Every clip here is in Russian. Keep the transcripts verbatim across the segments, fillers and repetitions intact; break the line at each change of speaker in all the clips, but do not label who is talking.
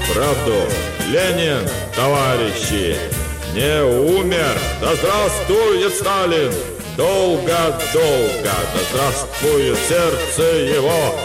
правду. Ленин, товарищи, не умер. Да здравствует Сталин! Долго-долго, да здравствует сердце его!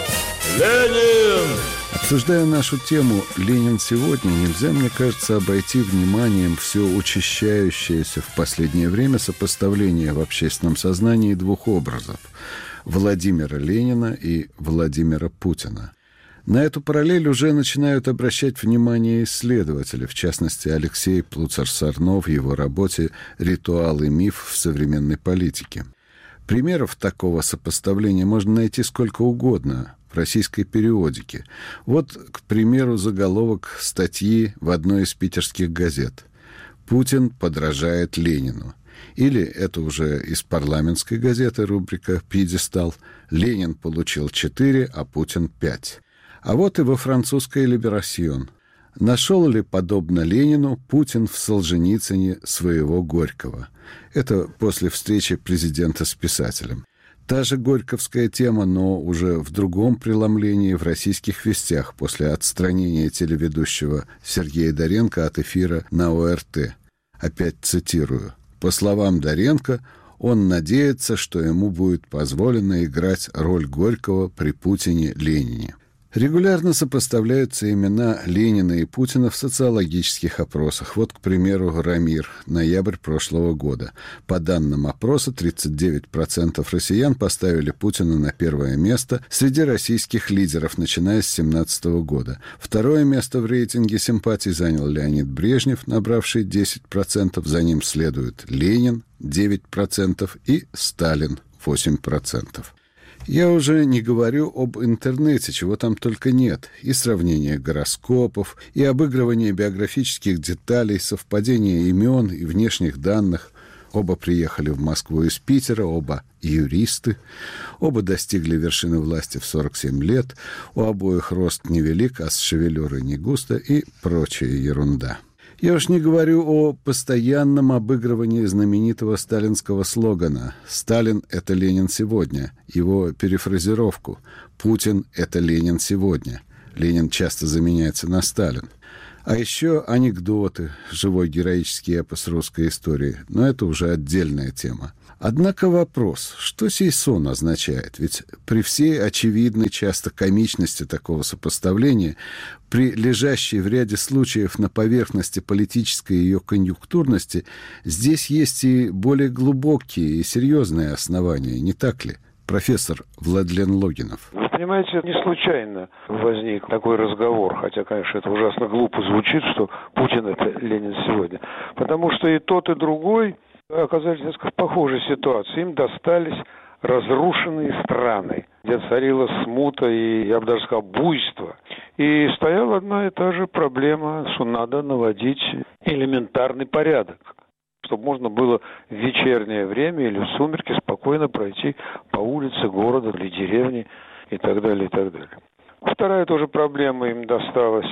Ленин!
Обсуждая нашу тему «Ленин сегодня», нельзя, мне кажется, обойти вниманием все учащающееся в последнее время сопоставление в общественном сознании двух образов – Владимира Ленина и Владимира Путина. На эту параллель уже начинают обращать внимание исследователи, в частности, Алексей Плуцар-Сорно в его работе «Ритуал и миф в современной политике». Примеров такого сопоставления можно найти сколько угодно в российской периодике. Вот, к примеру, заголовок статьи в одной из питерских газет «Путин подражает Ленину». Или, это уже из парламентской газеты, рубрика «Пьедестал», «Ленин получил четыре, а Путин пять». А вот и во французской «Либерасьон». Нашел ли, подобно Ленину, Путин в Солженицыне своего Горького? Это после встречи президента с писателем. Та же горьковская тема, но уже в другом преломлении в «Российских вестях» после отстранения телеведущего Сергея Доренко от эфира на О Р Т. Опять цитирую. По словам Доренко, он надеется, что ему будет позволено играть роль Горького при Путине-Ленине. Регулярно сопоставляются имена Ленина и Путина в социологических опросах. Вот, к примеру, Рамир, ноябрь прошлого года. По данным опроса, тридцать девять процентов россиян поставили Путина на первое место среди российских лидеров, начиная с две тысячи семнадцатого года. Второе место в рейтинге симпатий занял Леонид Брежнев, набравший десять процентов. За ним следует Ленин, девять процентов, и Сталин, восемь процентов. Я уже не говорю об интернете, чего там только нет. И сравнение гороскопов, и обыгрывание биографических деталей, совпадение имен и внешних данных. Оба приехали в Москву из Питера, оба юристы. Оба достигли вершины власти в сорок семь лет. У обоих рост невелик, а с шевелюрой не густо и прочая ерунда. Я уж не говорю о постоянном обыгрывании знаменитого сталинского слогана «Сталин – это Ленин сегодня», его перефразировку «Путин – это Ленин сегодня». Ленин часто заменяется на Сталин. А еще анекдоты, живой героический эпос русской истории. Но это уже отдельная тема. Однако вопрос, что сей сон означает? Ведь при всей очевидной часто комичности такого сопоставления, при лежащей в ряде случаев на поверхности политической ее конъюнктурности, здесь есть и более глубокие и серьезные основания, не так ли? Профессор Владлен Логинов.
Вы понимаете, не случайно возник такой разговор, хотя, конечно, это ужасно глупо звучит, что Путин – это Ленин сегодня. Потому что и тот, и другой оказались несколько в похожей ситуации. Им достались разрушенные страны, где царила смута и, я бы даже сказал, буйство. И стояла одна и та же проблема, что надо наводить элементарный порядок, чтобы можно было в вечернее время или в сумерки спокойно пройти по улице города или деревни и так далее, и так далее. Вторая тоже проблема им досталась.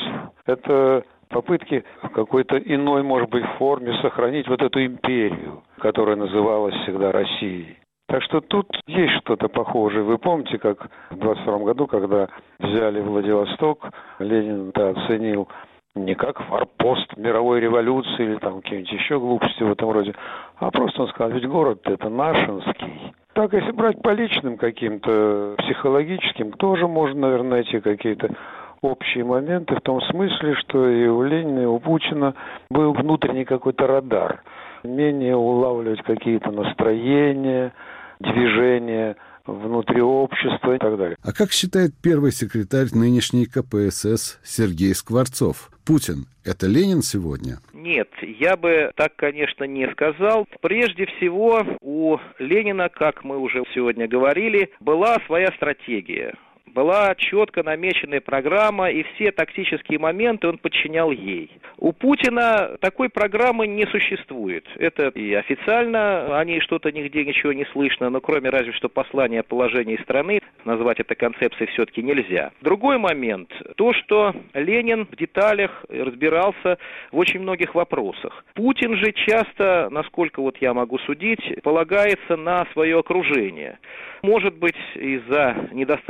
Это попытки в какой-то иной, может быть, форме сохранить вот эту империю, которая называлась всегда Россией. Так что тут есть что-то похожее. Вы помните, как в двадцать втором году, когда взяли Владивосток, Ленин-то оценил не как форпост мировой революции или там какие-нибудь еще глупости в этом роде, а просто он сказал, ведь город-то это нашинский. Так, если брать по личным каким-то психологическим, тоже можно, наверное, найти какие-то общие моменты в том смысле, что и у Ленина, и у Путина был внутренний какой-то радар, умение улавливать какие-то настроения, движения внутри общества и так далее.
А как считает первый секретарь нынешней Ка Пэ Эс Эс Сергей Скворцов? Путин – это Ленин сегодня?
Нет, я бы так, конечно, не сказал. Прежде всего, у Ленина, как мы уже сегодня говорили, была своя стратегия. Была четко намеченная программа, и все тактические моменты он подчинял ей. У Путина такой программы не существует. Это и официально о ней что-то нигде ничего не слышно, но кроме разве что послания о положении страны, назвать это концепцией все-таки нельзя. Другой момент, то, что Ленин в деталях разбирался в очень многих вопросах. Путин же часто, насколько вот я могу судить, полагается на свое окружение. Может быть, из-за недостаточной компетенции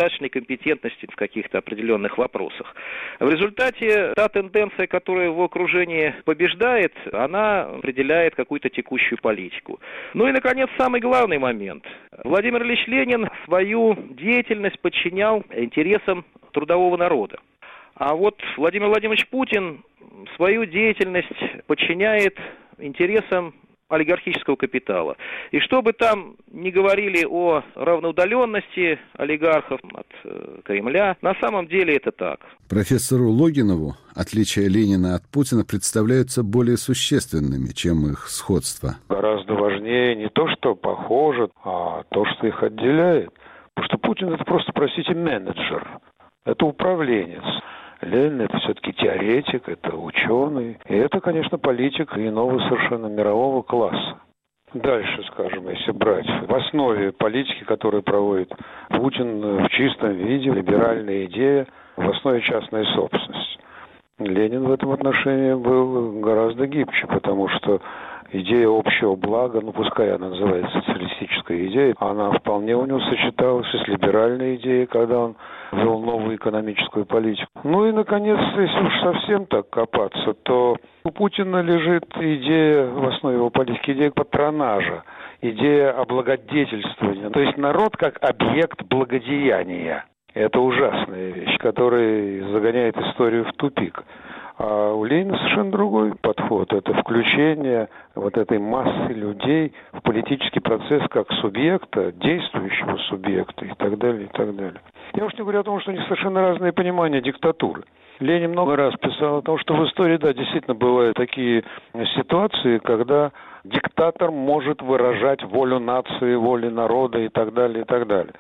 некомпетентности в каких-то определенных вопросах. В результате та тенденция, которая в окружении побеждает, она определяет какую-то текущую политику. Ну и, наконец, самый главный момент. Владимир Ильич Ленин свою деятельность подчинял интересам трудового народа. А вот Владимир Владимирович Путин свою деятельность подчиняет интересам олигархического капитала. И что бы там ни говорили о равноудаленности олигархов от э, Кремля, на самом деле это так.
Профессору Логинову отличия Ленина от Путина представляются более существенными, чем их сходство.
Гораздо важнее не то, что похоже, а то, что их отделяет. Потому что Путин — это просто, простите, менеджер. Это управленец. Ленин — это все-таки теоретик, это ученый. И это, конечно, политик иного совершенно мирового класса. Дальше, скажем, если брать, в основе политики, которую проводит Путин в чистом виде, либеральная идея, в основе частная собственность. Ленин в этом отношении был гораздо гибче, потому что идея общего блага, ну пускай она называется социалистической идеей, она вполне у него сочеталась с либеральной идеей, когда он ввел новую экономическую политику. Ну и, наконец, если уж совсем так копаться, то у Путина лежит идея, в основе его политики, идея патронажа, идея облагодетельствования. То есть народ как объект благодеяния. Это ужасная вещь, которая загоняет историю в тупик. А у Ленина совершенно другой подход. Это включение вот этой массы людей в политический процесс как субъекта, действующего субъекта и так далее, и так далее. Я уж не говорю о том, что у них совершенно разные понимания диктатуры. Ленин много раз писал о том, что в истории, да, действительно бывают такие ситуации, когда диктатор может выражать волю нации, волю народа и так далее, и так далее.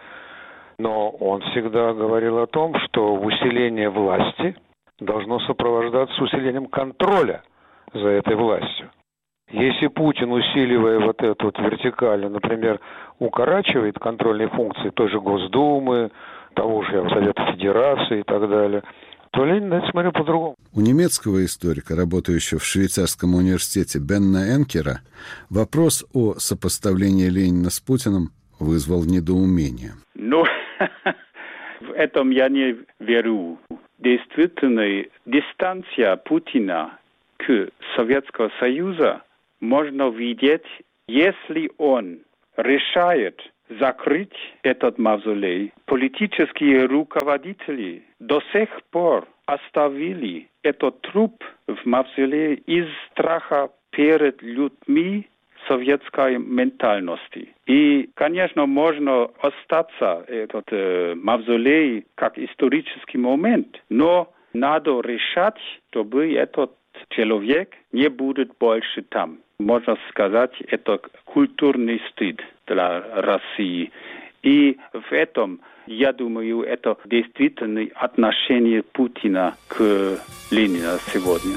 Но он всегда говорил о том, что усиление власти должно сопровождаться усилением контроля за этой властью. Если Путин, усиливая вот эту вот вертикаль, например, укорачивает контрольные функции той же Госдумы, того же Совета Федерации и так далее, то Ленин на это смотрел по-другому.
У немецкого историка, работающего в швейцарском университете Бенна Энкера, вопрос о сопоставлении Ленина с Путиным вызвал недоумение.
Ну, в этом я не верю. Действительно, дистанция Путина к Советскому Союзу можно видеть, если он решает закрыть этот мавзолей. Политические руководители до сих пор оставили этот труп в мавзолее из страха перед людьми советской ментальности. И, конечно, можно остаться этот э, мавзолей как исторический момент, но надо решать, чтобы этот человек не будет больше там. Можно сказать, это культурный стыд для России. И в этом, я думаю, это действительно отношение Путина к Ленину сегодня.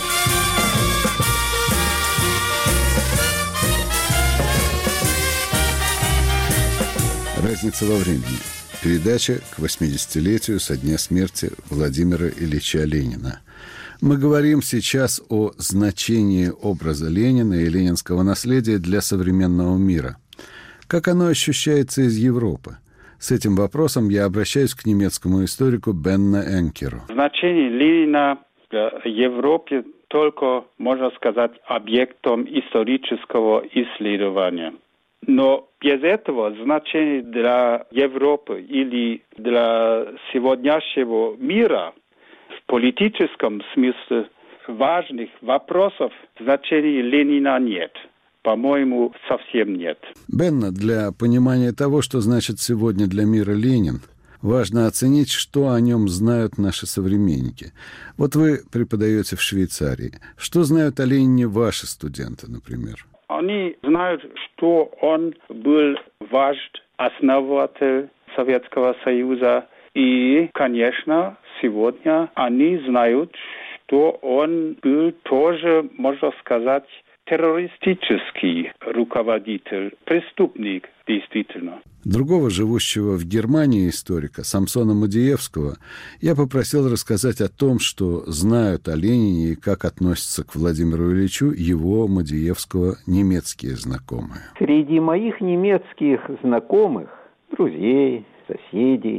Разница во времени. Передача к восьмидесятилетию со дня смерти Владимира Ильича Ленина. Мы говорим сейчас о значении образа Ленина и ленинского наследия для современного мира. Как оно ощущается из Европы? С этим вопросом я обращаюсь к немецкому историку Бенна Энкеру.
Значение Ленина в Европе только, можно сказать, объектом исторического исследования. Но без этого значение для Европы или для сегодняшнего мира в политическом смысле важных вопросов значения Ленина нет. По-моему, совсем нет.
Бенна, для понимания того, что значит сегодня для мира Ленин, важно оценить, что о нем знают наши современники. Вот вы преподаете в Швейцарии. Что знают о Ленине ваши студенты, например?
Они знают, что он был вождь, основатель Советского Союза. И, конечно, сегодня они знают, что он был тоже, можно сказать, террористический руководитель, преступник, действительно.
Другого живущего в Германии историка, Самсона Мадиевского, я попросил рассказать о том, что знают о Ленине и как относятся к Владимиру Ильичу его, Мадиевского, немецкие знакомые.
Среди моих немецких знакомых, друзей, соседей,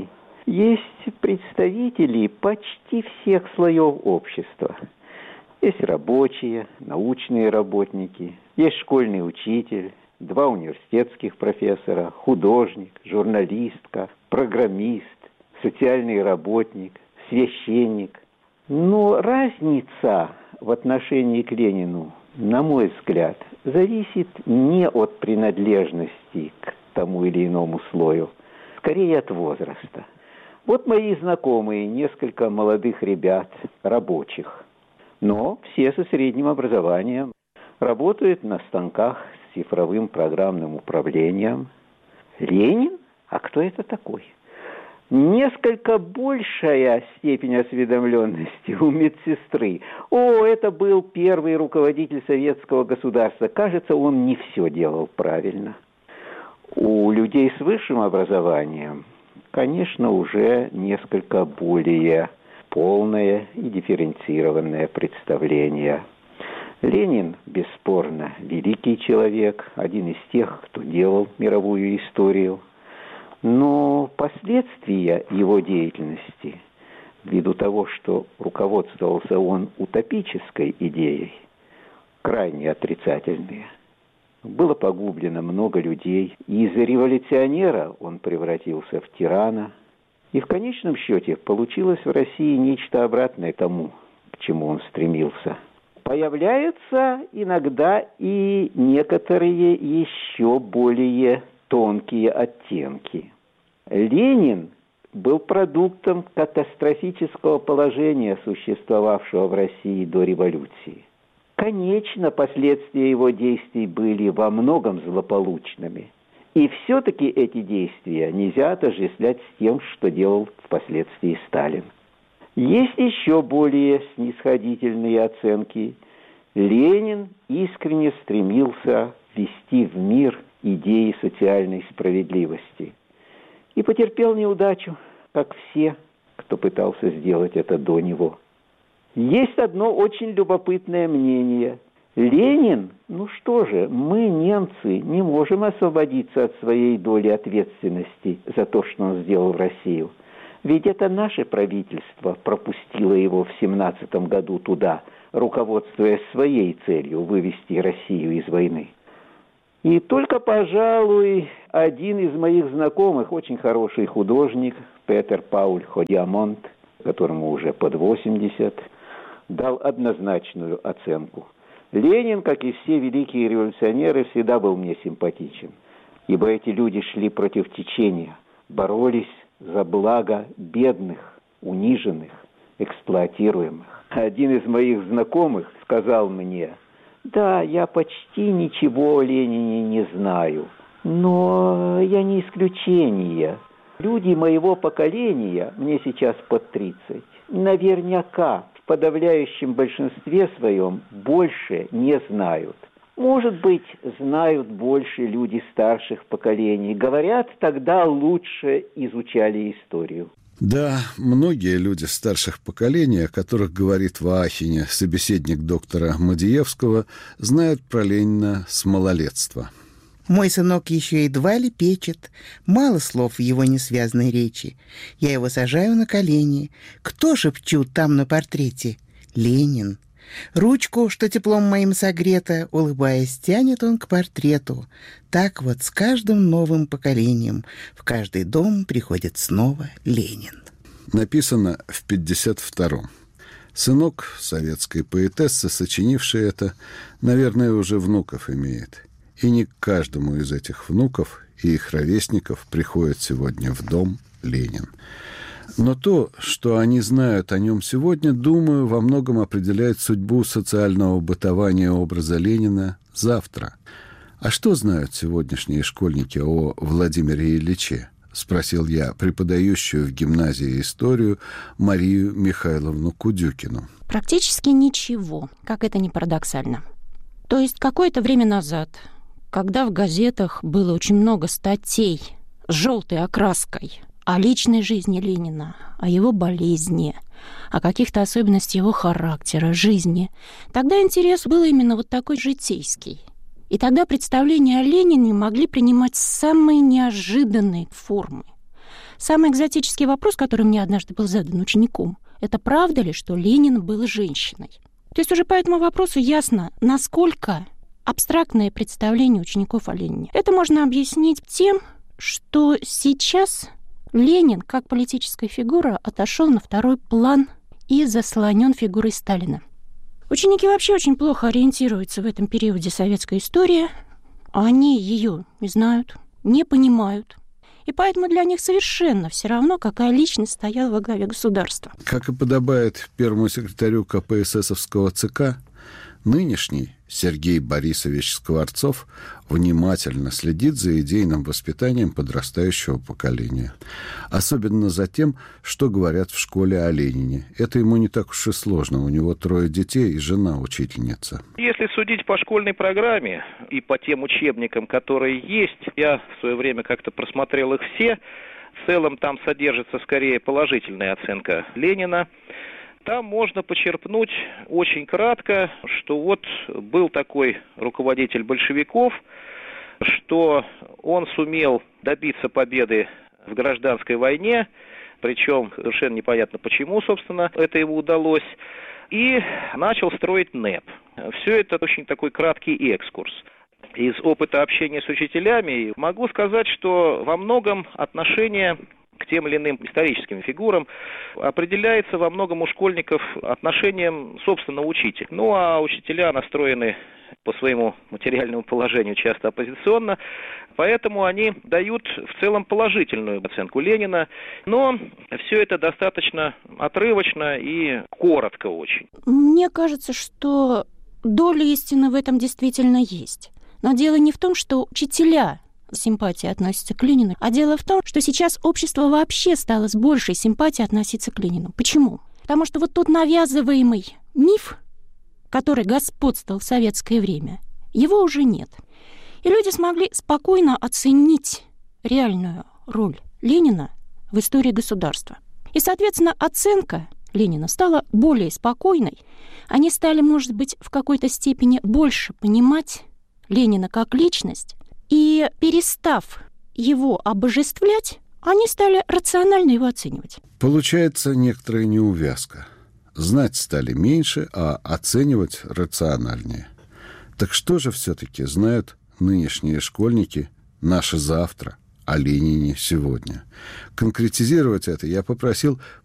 есть представители почти всех слоев общества. Есть рабочие, научные работники, есть школьный учитель, два университетских профессора, художник, журналистка, программист, социальный работник, священник. Но разница в отношении к Ленину, на мой взгляд, зависит не от принадлежности к тому или иному слою, скорее от возраста. Вот мои знакомые, несколько молодых ребят, рабочих, но все со средним образованием, работают на станках с цифровым программным управлением. Ленин? А кто это такой? Несколько большая степень осведомленности у медсестры. О, это был первый руководитель советского государства. Кажется, он не все делал правильно. У людей с высшим образованием, конечно, уже несколько более полное и дифференцированное представление. Ленин, бесспорно, великий человек, один из тех, кто делал мировую историю. Но последствия его деятельности, ввиду того, что руководствовался он утопической идеей, крайне отрицательные. Было погублено много людей, и из революционера он превратился в тирана. И в конечном счете получилось в России нечто обратное тому, к чему он стремился. Появляются иногда и некоторые еще более тонкие оттенки. Ленин был продуктом катастрофического положения, существовавшего в России до революции. Конечно, последствия его действий были во многом злополучными. И все-таки эти действия нельзя отождествлять с тем, что делал впоследствии Сталин. Есть еще более снисходительные оценки. Ленин искренне стремился ввести в мир идеи социальной справедливости. И потерпел неудачу, как все, кто пытался сделать это до него. Есть одно очень любопытное мнение. Ленин, ну что же, мы, немцы, не можем освободиться от своей доли ответственности за то, что он сделал в Россию. Ведь это наше правительство пропустило его в семнадцатом году туда, руководствуясь своей целью вывести Россию из войны. И только, пожалуй, один из моих знакомых, очень хороший художник, Петер Пауль Ходиамонт, которому уже под восемьдесят, дал однозначную оценку. Ленин, как и все великие революционеры, всегда был мне симпатичен, ибо эти люди шли против течения, боролись за благо бедных, униженных, эксплуатируемых. Один из моих знакомых сказал мне: «Да, я почти ничего о Ленине не знаю, но я не исключение. Люди моего поколения, мне сейчас под тридцать, наверняка в подавляющем большинстве своем больше не знают. Может быть, знают больше люди старших поколений. Говорят, тогда лучше изучали историю».
Да, многие люди старших поколений, о которых говорит в Аахене собеседник доктора Мадиевского, знают про Ленина с малолетства.
Мой сынок еще едва ли печет, мало слов в его несвязной речи. Я его сажаю на колени. Кто шепчут там на портрете? Ленин. Ручку, что теплом моим согрета, улыбаясь, тянет он к портрету. Так вот с каждым новым поколением в каждый дом приходит снова Ленин.
Написано в пятьдесят втором. Сынок советской поэтессы, сочинивший это, наверное, уже внуков имеет. И не к каждому из этих внуков и их ровесников приходит сегодня в дом Ленин. Но то, что они знают о нем сегодня, думаю, во многом определяет судьбу социального бытования образа Ленина завтра. А что знают сегодняшние школьники о Владимире Ильиче? Спросил я преподающую в гимназии историю Марию Михайловну Кудюкину.
Практически ничего, как это ни парадоксально. То есть какое-то время назад, когда в газетах было очень много статей с желтой окраской о личной жизни Ленина, о его болезни, о каких-то особенностях его характера, жизни, тогда интерес был именно вот такой житейский. И тогда представления о Ленине могли принимать самые неожиданные формы. Самый экзотический вопрос, который мне однажды был задан учеником, это правда ли, что Ленин был женщиной? То есть уже по этому вопросу ясно, насколько абстрактное представление учеников о Ленине. Это можно объяснить тем, что сейчас Ленин, как политическая фигура, отошел на второй план и заслонен фигурой Сталина. Ученики вообще очень плохо ориентируются в этом периоде советской истории. Они ее не знают, не понимают. И поэтому для них совершенно все равно, какая личность стояла во главе государства.
Как и подобает первому секретарю ка пэ эс эсовского ЦК, нынешний Сергей Борисович Скворцов внимательно следит за идейным воспитанием подрастающего поколения. Особенно за тем, что говорят в школе о Ленине. Это ему не так уж и сложно. У него трое детей и жена учительница.
Если судить по школьной программе и по тем учебникам, которые есть, я в свое время как-то просмотрел их все, в целом там содержится скорее положительная оценка Ленина. Там можно почерпнуть очень кратко, что вот был такой руководитель большевиков, что он сумел добиться победы в гражданской войне, причем совершенно непонятно почему, собственно, это ему удалось, и начал строить НЭП. Все это очень такой краткий экскурс. Из опыта общения с учителями могу сказать, что во многом отношение к тем или иным историческим фигурам определяется во многом у школьников отношением собственного учителя. Ну, а учителя настроены по своему материальному положению часто оппозиционно, поэтому они дают в целом положительную оценку Ленина, но все это достаточно отрывочно и коротко очень.
Мне кажется, что доля истины в этом действительно есть. Но дело не в том, что учителя симпатии относятся к Ленину, а дело в том, что сейчас общество вообще стало с большей симпатией относиться к Ленину. Почему? Потому что вот тот навязываемый миф, который господствовал в советское время, его уже нет. И люди смогли спокойно оценить реальную роль Ленина в истории государства. И, соответственно, оценка Ленина стала более спокойной. Они стали, может быть, в какой-то степени больше понимать Ленина как личность, и, перестав его обожествлять, они стали рационально его оценивать.
Получается некоторая неувязка. Знать стали меньше, а оценивать рациональнее. Так что же все-таки знают нынешние школьники, наши завтра, о Ленине сегодня? Конкретизировать это я попросил